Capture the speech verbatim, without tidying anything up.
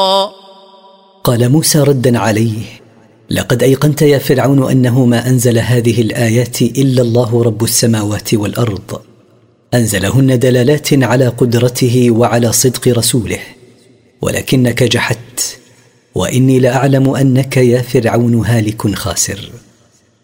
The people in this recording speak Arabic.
قال موسى ردا عليه: لقد أيقنت يا فرعون أنه ما أنزل هذه الآيات إلا الله رب السماوات والأرض، أنزلهن دلالات على قدرته وعلى صدق رسوله، ولكنك جحدت، وإني لأعلم أنك يا فرعون هالك خاسر.